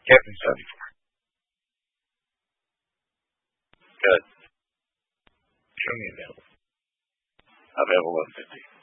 Captain 74. Good. Show me available. Available 1150.